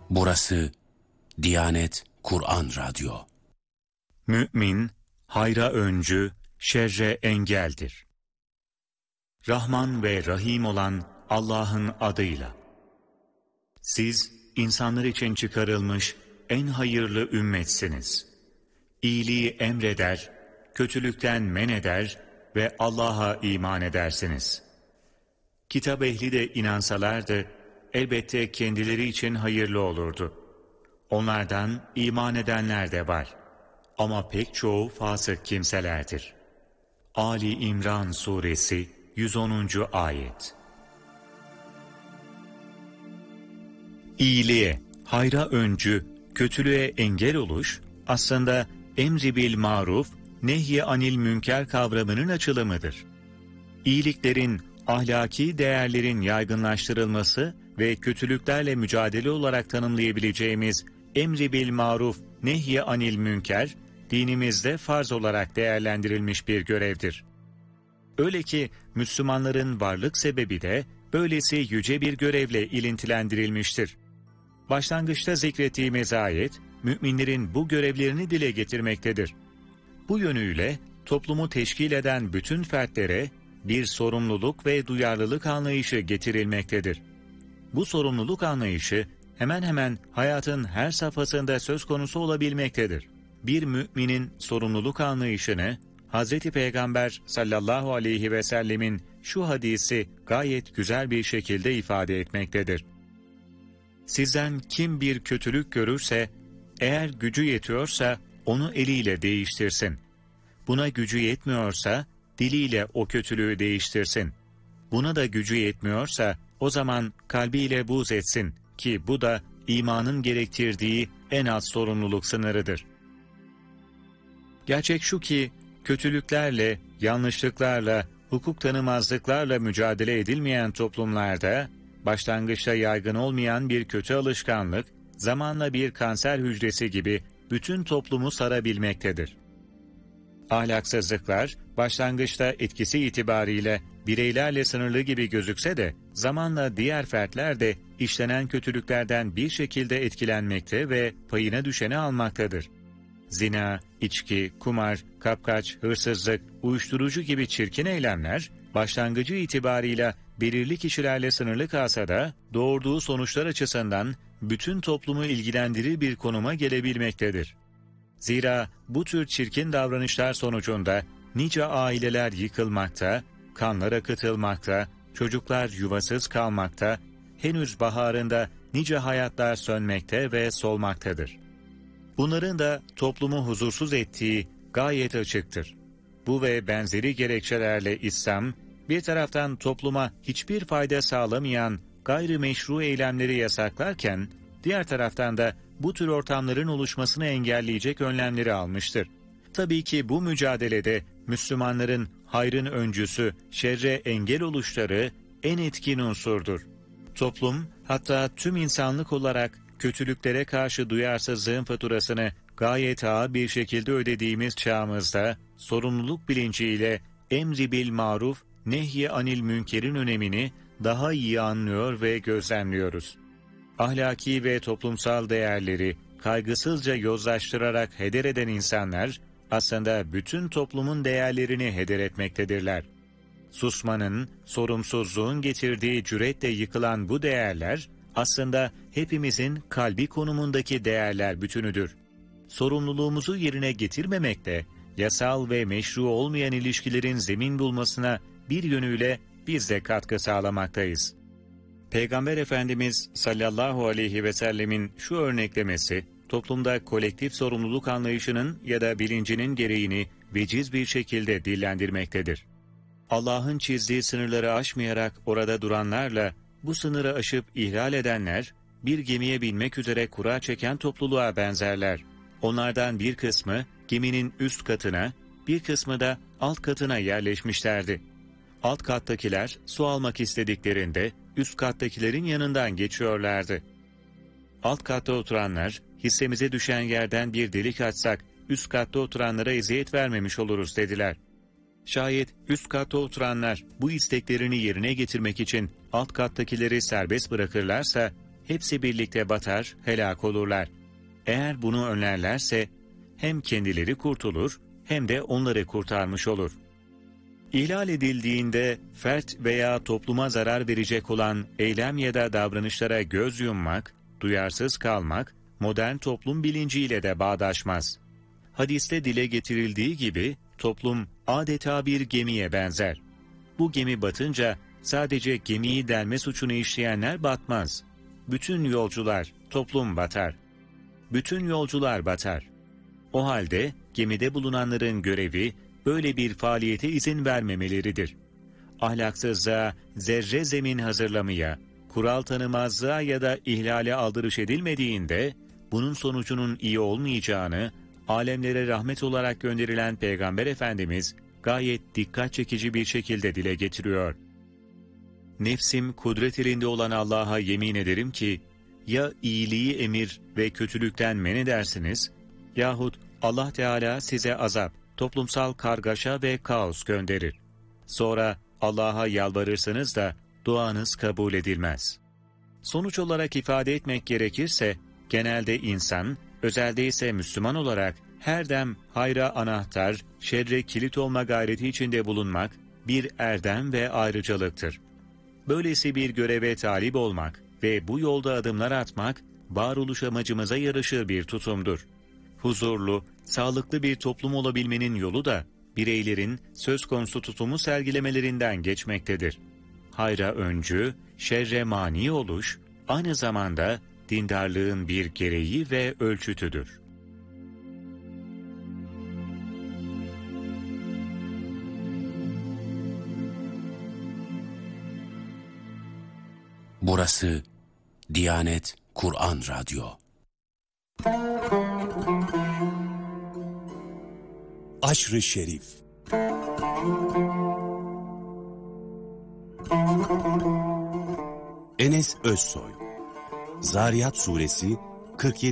Burası Diyanet Kur'an Radyo. Mümin, hayra öncü, şerre engeldir. Rahman ve Rahim olan Allah'ın adıyla. Siz, insanlar için çıkarılmış en hayırlı ümmetsiniz. İyiliği emreder, kötülükten men eder ve Allah'a iman edersiniz. Kitap ehli de inansalardı, elbette kendileri için hayırlı olurdu. Onlardan iman edenler de var. Ama pek çoğu fasık kimselerdir. Ali İmran Suresi 110. Ayet. İyiliğe, hayra öncü, kötülüğe engel oluş, aslında emri bil maruf, nehy anil münker kavramının açılımıdır. İyiliklerin, ahlaki değerlerin yaygınlaştırılması ve kötülüklerle mücadele olarak tanımlayabileceğimiz emri bil maruf, nehy anil münker, dinimizde farz olarak değerlendirilmiş bir görevdir. Öyle ki Müslümanların varlık sebebi de böylesi yüce bir görevle ilintilendirilmiştir. Başlangıçta zikrettiğimiz ayet, müminlerin bu görevlerini dile getirmektedir. Bu yönüyle toplumu teşkil eden bütün fertlere bir sorumluluk ve duyarlılık anlayışı getirilmektedir. Bu sorumluluk anlayışı hemen hemen hayatın her safhasında söz konusu olabilmektedir. Bir müminin sorumluluk anlayışını Hz. Peygamber sallallahu aleyhi ve sellemin şu hadisi gayet güzel bir şekilde ifade etmektedir. Sizden kim bir kötülük görürse, eğer gücü yetiyorsa onu eliyle değiştirsin. Buna gücü yetmiyorsa diliyle o kötülüğü değiştirsin. Buna da gücü yetmiyorsa o zaman kalbiyle buğz etsin ki bu da imanın gerektirdiği en az sorumluluk sınırıdır. Gerçek şu ki kötülüklerle, yanlışlıklarla, hukuk tanımazlıklarla mücadele edilmeyen toplumlarda başlangıçta yaygın olmayan bir kötü alışkanlık zamanla bir kanser hücresi gibi bütün toplumu sarabilmektedir. Ahlaksızlıklar başlangıçta etkisi itibariyle bireylerle sınırlı gibi gözükse de zamanla diğer fertler de işlenen kötülüklerden bir şekilde etkilenmekte ve payına düşeni almaktadır. Zina, içki, kumar, kapkaç, hırsızlık, uyuşturucu gibi çirkin eylemler başlangıcı itibarıyla belirli kişilerle sınırlı kalsa da doğurduğu sonuçlar açısından bütün toplumu ilgilendirir bir konuma gelebilmektedir. Zira bu tür çirkin davranışlar sonucunda nice aileler yıkılmakta, kanlar akıtılmakta, çocuklar yuvasız kalmakta, henüz baharında nice hayatlar sönmekte ve solmaktadır. Bunların da toplumu huzursuz ettiği gayet açıktır. Bu ve benzeri gerekçelerle İslam, bir taraftan topluma hiçbir fayda sağlamayan gayrimeşru eylemleri yasaklarken, diğer taraftan da bu tür ortamların oluşmasını engelleyecek önlemleri almıştır. Tabii ki bu mücadelede Müslümanların hayrın öncüsü, şerre engel oluşları en etkin unsurdur. Toplum, hatta tüm insanlık olarak kötülüklere karşı duyarsızlığın faturasını gayet ağır bir şekilde ödediğimiz çağımızda, sorumluluk bilinciyle emri bil maruf, nehy anil münkerin önemini daha iyi anlıyor ve gözlemliyoruz. Ahlaki ve toplumsal değerleri kaygısızca yozlaştırarak heder eden insanlar, aslında bütün toplumun değerlerini heder etmektedirler. Susmanın, sorumsuzluğun getirdiği cüretle yıkılan bu değerler, aslında hepimizin kalbi konumundaki değerler bütünüdür. Sorumluluğumuzu yerine getirmemekte, yasal ve meşru olmayan ilişkilerin zemin bulmasına bir yönüyle biz de katkı sağlamaktayız. Peygamber Efendimiz sallallahu aleyhi ve sellemin şu örneklemesi, toplumda kolektif sorumluluk anlayışının ya da bilincinin gereğini veciz bir şekilde dillendirmektedir. Allah'ın çizdiği sınırları aşmayarak orada duranlarla, bu sınırı aşıp ihlal edenler, bir gemiye binmek üzere kura çeken topluluğa benzerler. Onlardan bir kısmı geminin üst katına, bir kısmı da alt katına yerleşmişlerdi. Alt kattakiler su almak istediklerinde üst kattakilerin yanından geçiyorlardı. Alt katta oturanlar, hissemize düşen yerden bir delik açsak üst katta oturanlara eziyet vermemiş oluruz dediler. Şayet üst katta oturanlar bu isteklerini yerine getirmek için alt kattakileri serbest bırakırlarsa, hepsi birlikte batar, helak olurlar. Eğer bunu önlerlerse hem kendileri kurtulur hem de onları kurtarmış olur. İhlal edildiğinde fert veya topluma zarar verecek olan eylem ya da davranışlara göz yummak, duyarsız kalmak, modern toplum bilinciyle de bağdaşmaz. Hadiste dile getirildiği gibi toplum adeta bir gemiye benzer. Bu gemi batınca sadece gemiyi delme suçunu işleyenler batmaz. Bütün yolcular, toplum batar. Bütün yolcular batar. O halde gemide bulunanların görevi böyle bir faaliyete izin vermemeleridir. Ahlaksızlığa zerre zemin hazırlamaya, kural tanımazlığa ya da ihlale aldırış edilmediğinde bunun sonucunun iyi olmayacağını alemlere rahmet olarak gönderilen Peygamber Efendimiz gayet dikkat çekici bir şekilde dile getiriyor. Nefsim kudret elinde olan Allah'a yemin ederim ki ya iyiliği emir ve kötülükten men edersiniz yahut Allah Teala size azap, toplumsal kargaşa ve kaos gönderir. Sonra Allah'a yalvarırsınız da duanız kabul edilmez. Sonuç olarak ifade etmek gerekirse genelde insan, özelde ise Müslüman olarak her dem hayra anahtar, şerre kilit olma gayreti içinde bulunmak bir erdem ve ayrıcalıktır. Böylesi bir göreve talip olmak ve bu yolda adımlar atmak, varoluş amacımıza yaraşır bir tutumdur. Huzurlu, sağlıklı bir toplum olabilmenin yolu da bireylerin söz konusu tutumu sergilemelerinden geçmektedir. Hayra öncü, şerre mani oluş, aynı zamanda dindarlığın bir gereği ve ölçütüdür. Burası Diyanet Kur'an Radyo. Aşr-ı Şerif. Enes Özsoy. Zariyat Suresi 47